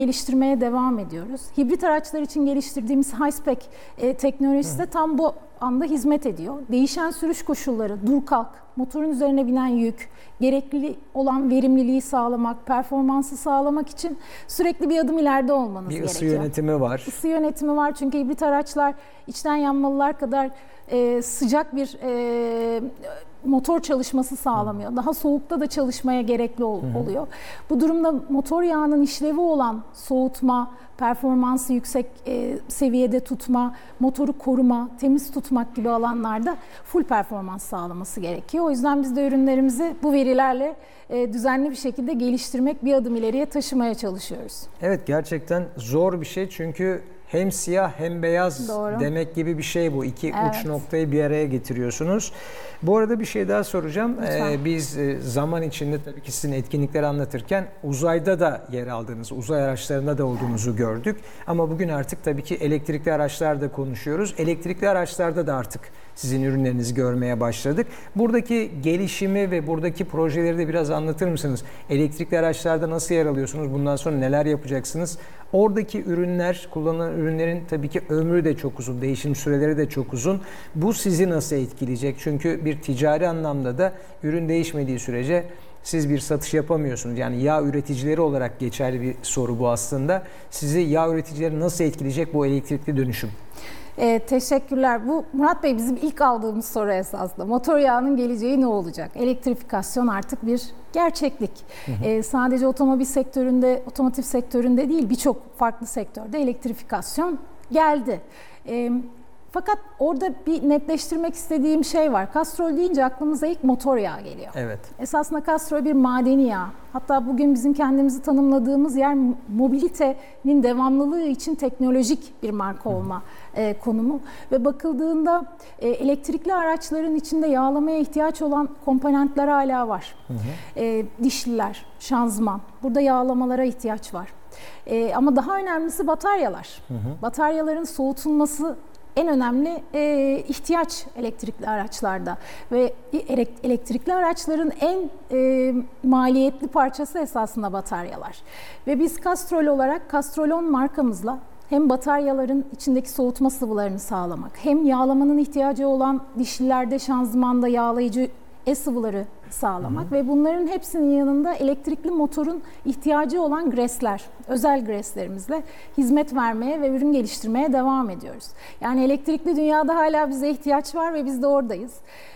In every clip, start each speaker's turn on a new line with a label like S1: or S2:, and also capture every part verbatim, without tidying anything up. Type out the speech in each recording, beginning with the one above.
S1: geliştirmeye devam ediyoruz. Hibrit araçlar için geliştirdiğimiz high-spec e, teknolojisi de tam bu anda hizmet ediyor. Değişen sürüş koşulları, dur kalk, motorun üzerine binen yük, gerekli olan verimliliği sağlamak, performansı sağlamak için sürekli bir adım ileride olmanız
S2: bir
S1: gerekiyor.
S2: ısı yönetimi var.
S1: Isı yönetimi var çünkü hibrit araçlar içten yanmalılar kadar e, sıcak bir e, motor çalışması sağlamıyor. Daha soğukta da çalışmaya gerekli ol, oluyor. Bu durumda motor yağının işlevi olan soğutma, performansı yüksek e, seviyede tutma, motoru koruma, temiz tutmak gibi alanlarda full performans sağlaması gerekiyor. O yüzden biz de ürünlerimizi bu verilerle e, düzenli bir şekilde geliştirmek, bir adım ileriye taşımaya çalışıyoruz.
S2: Evet, gerçekten zor bir şey çünkü hem siyah hem beyaz
S1: Doğru.
S2: demek gibi bir şey bu. İki
S1: Evet.
S2: uç noktayı bir araya getiriyorsunuz. Bu arada bir şey daha soracağım. Ee, biz e, zaman içinde tabii ki sizin etkinlikleri anlatırken uzayda da yer aldığınız, uzay araçlarında da olduğunuzu evet. gördük. Ama bugün artık tabii ki elektrikli araçlarda konuşuyoruz. Elektrikli araçlarda da artık sizin ürünlerinizi görmeye başladık. Buradaki gelişimi ve buradaki projeleri de biraz anlatır mısınız? Elektrikli araçlarda nasıl yer alıyorsunuz? Bundan sonra neler yapacaksınız? Oradaki ürünler, kullanılan ürünlerin tabii ki ömrü de çok uzun, değişim süreleri de çok uzun. Bu sizi nasıl etkileyecek? Çünkü bir ticari anlamda da ürün değişmediği sürece siz bir satış yapamıyorsunuz. Yani yağ üreticileri olarak geçerli bir soru bu aslında. Sizi yağ üreticileri nasıl etkileyecek bu elektrikli dönüşüm?
S1: Ee, teşekkürler. Bu Murat Bey bizim ilk aldığımız soru esasında. Motor yağının geleceği ne olacak? Elektrifikasyon artık bir gerçeklik. Hı hı. Ee, sadece otomobil sektöründe, otomotiv sektöründe değil birçok farklı sektörde elektrifikasyon geldi. Ee, Fakat orada bir netleştirmek istediğim şey var. Kastrol deyince aklımıza ilk motor yağı geliyor.
S2: Evet.
S1: Esasında kastrol bir madeni yağ. Hatta bugün bizim kendimizi tanımladığımız yer mobilitenin devamlılığı için teknolojik bir marka olma e, konumu. Ve bakıldığında e, elektrikli araçların içinde yağlamaya ihtiyaç olan komponentler hala var. Hı hı. E, dişliler, şanzıman. Burada yağlamalara ihtiyaç var. E, ama daha önemlisi bataryalar. Hı hı. Bataryaların soğutulması en önemli e, ihtiyaç elektrikli araçlarda ve elektrikli araçların en e, maliyetli parçası esasında bataryalar. Ve biz Castrol olarak Castrolon markamızla hem bataryaların içindeki soğutma sıvılarını sağlamak, hem yağlamanın ihtiyacı olan dişlilerde, şanzımanda yağlayıcı e-sıvıları sağlamak, hı hı. ve bunların hepsinin yanında elektrikli motorun ihtiyacı olan gresler, özel greslerimizle hizmet vermeye ve ürün geliştirmeye devam ediyoruz. Yani elektrikli dünyada hala bize ihtiyaç var ve biz de oradayız.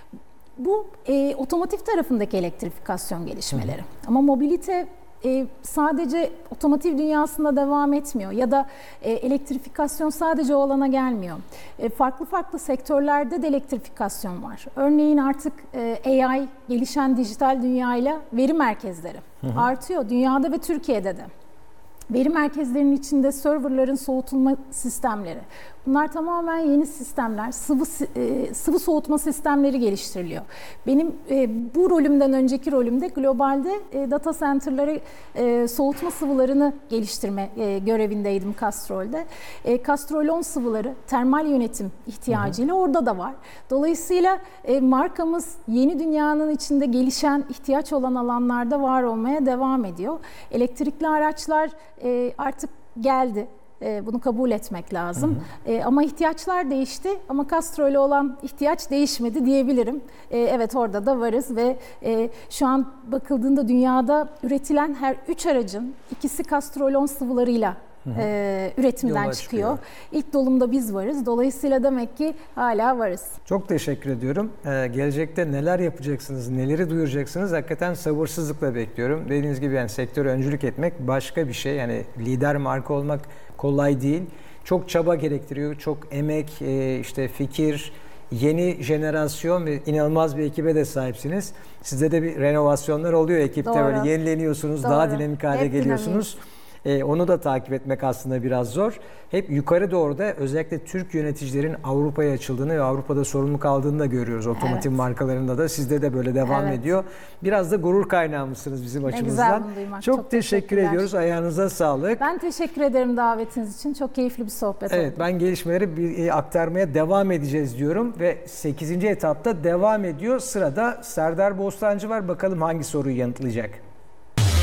S1: Bu e, otomotiv tarafındaki elektrifikasyon gelişmeleri. Hı hı. Ama mobilite E, sadece otomotiv dünyasında devam etmiyor ya da e, elektrifikasyon sadece o alana gelmiyor. E, farklı farklı sektörlerde de elektrifikasyon var. Örneğin artık e, A I, gelişen dijital dünyayla veri merkezleri hı hı. artıyor dünyada ve Türkiye'de de. Veri merkezlerinin içinde serverların soğutulma sistemleri. Bunlar tamamen yeni sistemler, sıvı e, sıvı soğutma sistemleri geliştiriliyor. Benim e, bu rolümden önceki rolümde globalde e, data center'ları e, soğutma sıvılarını geliştirme e, görevindeydim Castrol'de. E, Castrolon sıvıları termal yönetim ihtiyacıyla hı hı. orada da var. Dolayısıyla e, markamız yeni dünyanın içinde gelişen, ihtiyaç olan alanlarda var olmaya devam ediyor. Elektrikli araçlar e, artık geldi. Bunu kabul etmek lazım. Hı hı. Ama ihtiyaçlar değişti. Ama Castrol'e olan ihtiyaç değişmedi diyebilirim. Evet, orada da varız ve şu an bakıldığında dünyada üretilen her üç aracın ikisi Castrolon sıvılarıyla Hı hı. E, üretimden Yola çıkıyor. çıkıyor. İlk dolumda biz varız. Dolayısıyla demek ki hala varız.
S2: Çok teşekkür ediyorum. Ee, gelecekte neler yapacaksınız, neleri duyuracaksınız? Hakikaten sabırsızlıkla bekliyorum. Dediğiniz gibi yani sektöre öncülük etmek başka bir şey. Yani lider marka olmak kolay değil. Çok çaba gerektiriyor, çok emek, e, işte fikir, yeni jenerasyon ve inanılmaz bir ekibe de sahipsiniz. Sizde de bir renovasyonlar oluyor ekipte. Doğru. Böyle yenileniyorsunuz, Doğru. daha dinamik hale Hep geliyorsunuz. Dinamik. Ee, onu da takip etmek aslında biraz zor. Hep yukarı doğru da özellikle Türk yöneticilerin Avrupa'ya açıldığını ve Avrupa'da sorumluluk aldığını da görüyoruz. Otomotiv evet. markalarında da sizde de böyle devam evet. ediyor. Biraz da gurur kaynağımızsınız bizim ne açımızdan.
S1: Güzel bunu duymak.
S2: Çok,
S1: Çok
S2: teşekkür ediyoruz. Ayağınıza sağlık.
S1: Ben teşekkür ederim davetiniz için. Çok keyifli bir sohbet
S2: evet,
S1: oldu.
S2: Ben gelişmeleri bir, aktarmaya devam edeceğiz diyorum ve sekizinci etapta devam ediyor. Sırada Serdar Bostancı var. Bakalım hangi soruyu yanıtlayacak.